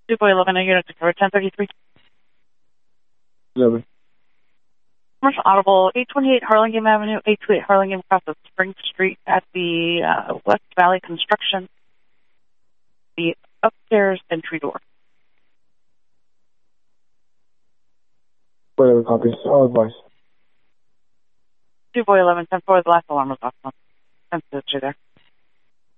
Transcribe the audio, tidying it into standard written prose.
2 boy 11, a unit to cover 1033. 11. Commercial audible, 828 Harlingen Avenue, 828 Harlingen across the Spring Street at the West Valley Construction, the upstairs entry door. Whatever copies. All advice. 2 boy 11, 10-4, the last alarm was off. Sensitive to there.